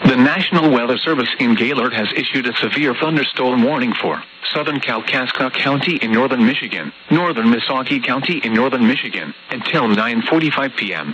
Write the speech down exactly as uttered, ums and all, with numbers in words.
The National Weather Service in Gaylord has issued a severe thunderstorm warning for southern Kalkaska County in northern Michigan, northern Missaukee County in northern Michigan, until nine forty-five p m